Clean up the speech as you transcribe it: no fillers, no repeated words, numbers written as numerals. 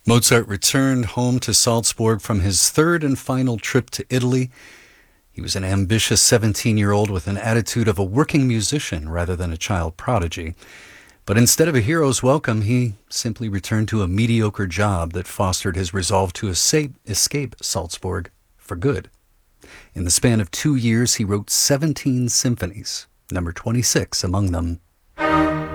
Mozart returned home to Salzburg from his third and final trip to Italy. He was an ambitious 17-year-old with an attitude of a working musician rather than a child prodigy. But instead of a hero's welcome, he simply returned to a mediocre job that fostered his resolve to escape Salzburg for good. In the span of 2 years, he wrote 17 symphonies, number 26 among them